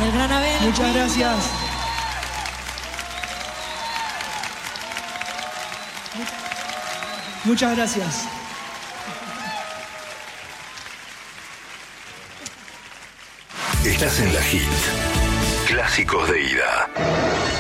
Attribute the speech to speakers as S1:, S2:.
S1: El gran Abel.
S2: Muchas gracias. Muchas gracias.
S3: Estás en la Hit. Clásicos de ida.